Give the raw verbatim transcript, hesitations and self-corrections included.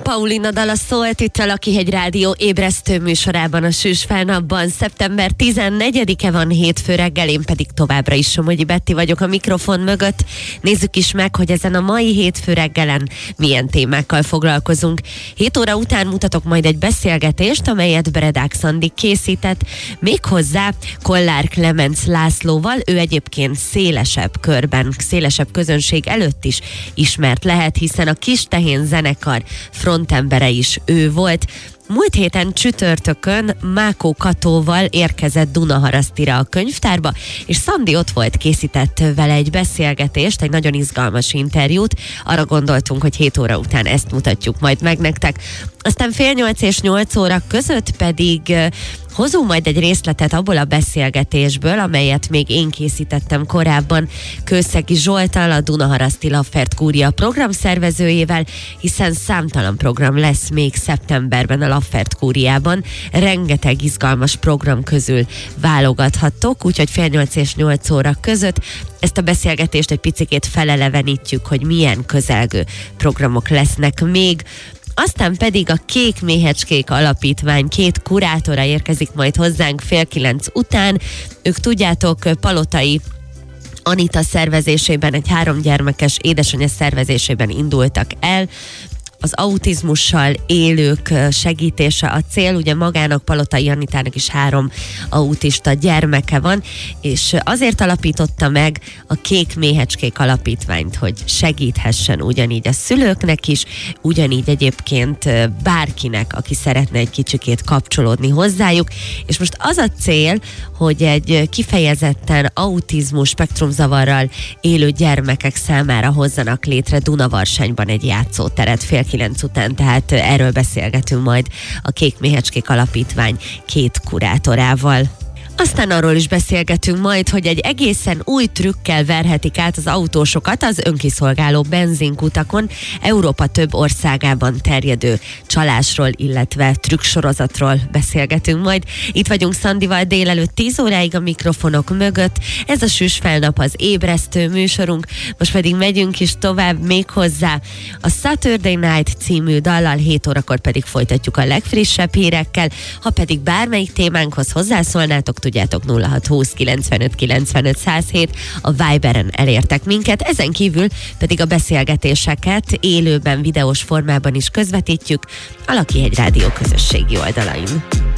Paulina dala szólt itt a Lakihegy Rádió ébresztő műsorában a Sűs Felnapban. Szeptember tizennegyedike van, hétfő reggel, én pedig továbbra is Somogyi Betti vagyok a mikrofon mögött. Nézzük is meg, hogy ezen a mai hétfő reggelen milyen témákkal foglalkozunk. hét óra után mutatok majd egy beszélgetést, amelyet Beredák Szandi készített, méghozzá Kollár Klemenc Lászlóval. Ő egyébként szélesebb körben, szélesebb közönség előtt is ismert lehet, hiszen a Kistehén zenekar frontembere is ő volt. Múlt héten csütörtökön Mákó Katóval érkezett Dunaharasztira a könyvtárba, és Szandi ott volt, készített vele egy beszélgetést, egy nagyon izgalmas interjút. Arra gondoltunk, hogy hét óra után ezt mutatjuk majd meg nektek. Aztán fél nyolc és nyolc óra között pedig hozunk majd egy részletet abból a beszélgetésből, amelyet még én készítettem korábban Kőszegi Zsolttal, a Dunaharaszti Laffert Kúria programszervezőjével, hiszen számtalan program lesz még szeptemberben a Laffert Kúriában. Rengeteg izgalmas program közül válogathattok, úgyhogy fél nyolc és nyolc óra között ezt a beszélgetést egy picikét felelevenítjük, hogy milyen közelgő programok lesznek még. Aztán pedig a Kék Méhecskék Alapítvány két kurátora érkezik majd hozzánk fél kilenc után. Ők, tudjátok, Palotai Anita szervezésében, egy három gyermekes édesanyja szervezésében indultak el. Az autizmussal élők segítése a cél, ugye magának, Palotai Anitának is három autista gyermeke van, és azért alapította meg a Kék Méhecskék Alapítványt, hogy segíthessen ugyanígy a szülőknek is, ugyanígy egyébként bárkinek, aki szeretne egy kicsikét kapcsolódni hozzájuk, és most az a cél, hogy egy kifejezetten autizmus spektrumzavarral élő gyermekek számára hozzanak létre Dunavarsányban egy játszóteret fél kilenc után, tehát erről beszélgetünk majd a Kék Méhecskék Alapítvány két kurátorával. Aztán arról is beszélgetünk majd, hogy egy egészen új trükkel verhetik át az autósokat az önkiszolgáló benzinkutakon. Európa több országában terjedő csalásról, illetve trükksorozatról beszélgetünk majd. Itt vagyunk Szandival délelőtt tíz óráig a mikrofonok mögött. Ez a Sűs Felnap, az ébresztő műsorunk. Most pedig megyünk is tovább, méghozzá a Saturday Night című dallal, hét órakor pedig folytatjuk a legfrissebb hírekkel. Ha pedig bármelyik témánkhoz hozzászólnátok, tudjátok, nulla hat húsz kilencvenöt kilencvenöt száz hét, a Viberen elértek minket, ezen kívül pedig a beszélgetéseket élőben, videós formában is közvetítjük a Lakihegy Rádió közösségi oldalain.